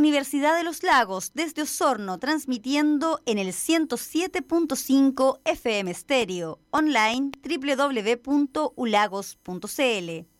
Universidad de los Lagos, desde Osorno, transmitiendo en el 107.5 FM Estéreo, online www.ulagos.cl.